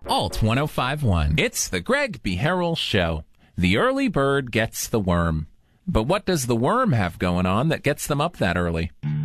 Alt 1051. It's the Greg B. Harrell Show. The early bird gets the worm. But what does the worm have going on that gets them up that early?